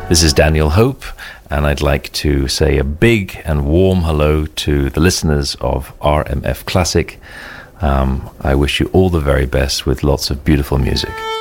This is Daniel Hope, and I'd like to say a big and warm hello to the listeners of RMF Classic. I wish you all the very best with lots of beautiful music.